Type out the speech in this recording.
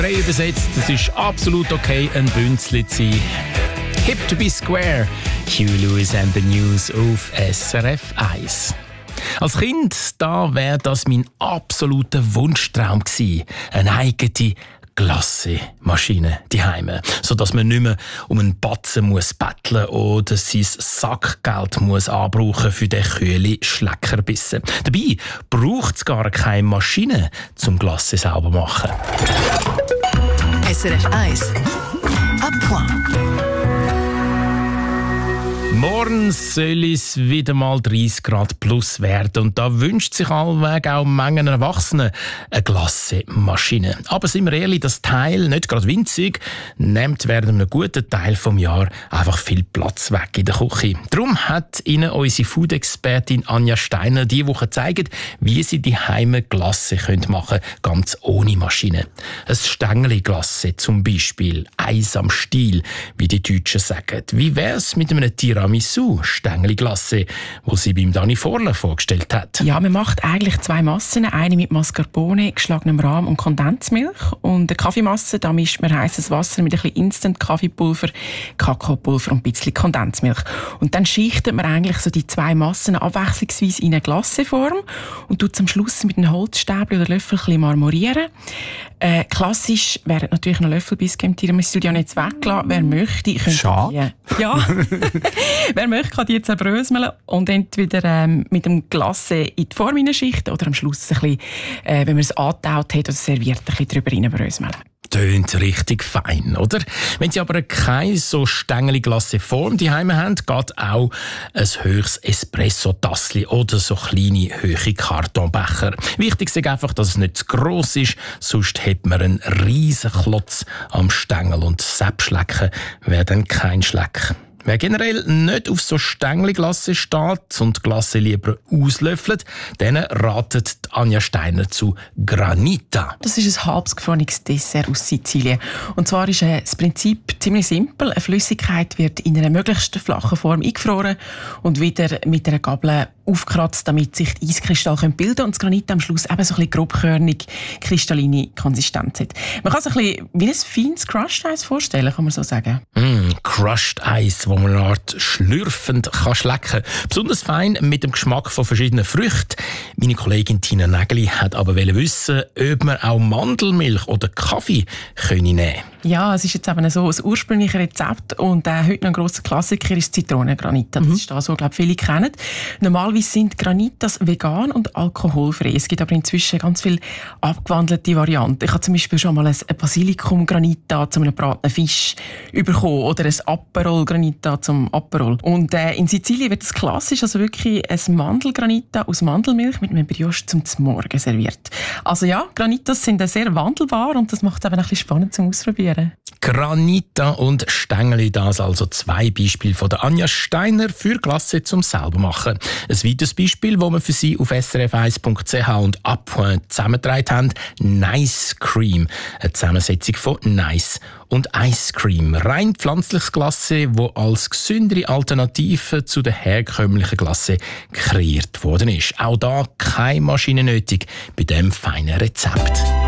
Frei übersetzt, es ist absolut okay, ein Bünzli zu sein. Hip to be square. Huey Lewis and the News auf SRF 1. Als Kind da wäre das mein absoluter Wunschtraum gewesen. Eine eigene Glasse-Maschine daheim, sodass man nicht mehr um einen Batzen muss betteln oder sein Sackgeld muss anbrauchen für den kühlen Schleckerbissen. Dabei braucht es gar keine Maschine zum Glasse sauber machen. SRF 1 à point. Morgen soll es wieder mal 30 Grad plus werden und da wünscht sich allweg auch Mengen Erwachsenen eine Glasse-Maschine. Aber sind wir ehrlich, das Teil, nicht gerade winzig, nimmt während einem guten Teil des Jahres einfach viel Platz weg in der Küche. Darum hat Ihnen unsere Food-Expertin Anja Steiner diese Woche gezeigt, wie Sie die Heime Glasse machen können, ganz ohne Maschine. Ein Stängeli-Glasse zum Beispiel, Eis am Stiel, wie die Deutschen sagen. Wie wäre es mit einem Tiramisu-Stängeli-Glasse, wo sie beim Dani Vorler vorgestellt hat? Ja, man macht eigentlich zwei Massen. Eine mit Mascarpone, geschlagenem Rahm und Kondensmilch. Und eine Kaffeemasse, da mischt man heisses Wasser mit ein bisschen Instant-Kaffeepulver, Kakaopulver und ein bisschen Kondensmilch. Und dann schichtet man eigentlich so die zwei Massen abwechslungsweise in eine Glasseform und tut am Schluss mit einem Holzstäbchen oder Löffel ein bisschen marmorieren. Klassisch wären natürlich noch Löffelbissen im Tiramisu ja nicht weglassen. Wer möchte, könnte die, ja. Wer möchte, kann die jetzt zerbröseln und entweder mit dem Glasse in die Form hineinschichten oder am Schluss ein bisschen, wenn man es angetaut hat oder serviert, ein bisschen drüber hineinbröseln. Tönt richtig fein, oder? Wenn Sie aber keine so Stängeli-Glasse-Form daheim haben, geht auch ein höchstes Espresso-Tassli oder so kleine, hohe Kartonbecher. Wichtig ist einfach, dass es nicht zu gross ist, sonst hat man einen riesen Klotz am Stängel und Selbstschlecken wäre dann kein Schleck. Wer generell nicht auf so Stängli-Glasse steht und die Glasse lieber auslöffelt, denen ratet Anja Steiner zu Granita. Das ist ein halbes gefrorenes Dessert aus Sizilien. Und zwar ist das Prinzip ziemlich simpel. Eine Flüssigkeit wird in einer möglichst flachen Form eingefroren und wieder mit einer Gabel aufkratzt, damit sich die Eiskristalle bilden können und das Granit am Schluss eben so ein bisschen grobkörnig, kristalline Konsistenz hat. Man kann sich ein bisschen wie ein feines Crushed Eis vorstellen, kann man so sagen. Crushed Eis, wo man eine Art schlürfend kann schlecken. Besonders fein mit dem Geschmack von verschiedenen Früchten. Meine Kollegin Tina Nägeli hat aber wissen, ob man auch Mandelmilch oder Kaffee nehmen können. Ja, es ist jetzt eben so ein ursprüngliches Rezept und heute noch ein grosser Klassiker ist Zitronengranita. Das ist das, was glaube viele kennen. Normalerweise sind Granitas vegan und alkoholfrei. Es gibt aber inzwischen ganz viele abgewandelte Varianten. Ich habe zum Beispiel schon mal ein Basilikum-Granita zu einem gebratenen Fisch bekommen oder ein Aperol-Granita zum Aperol. Und in Sizilien wird es klassisch, also wirklich ein Mandelgranita aus Mandelmilch mit einem Brioche zum Morgen serviert. Also ja, Granitas sind sehr wandelbar und das macht es eben ein bisschen spannend zum Ausprobieren. Granita und Stängeli, das also zwei Beispiele von der Anja Steiner für Glasse zum selber machen. Ein weiteres Beispiel, das wir für Sie auf srf1.ch und Appoint zusammengetragen haben, Nice Cream. Eine Zusammensetzung von Nice und Ice Cream. Rein pflanzliches Glasse, das als gesündere Alternative zu der herkömmlichen Glasse kreiert worden ist. Auch da keine Maschine nötig bei diesem feinen Rezept.